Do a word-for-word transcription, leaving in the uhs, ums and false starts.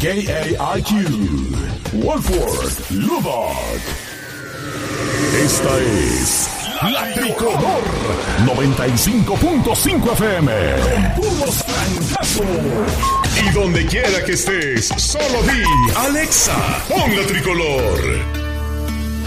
A I Q, Wolford Lubbock. Esta es La Tricolor noventa y cinco punto cinco F M. Con puros trancazos. Y donde quiera que estés, solo di Alexa, pon La Tricolor.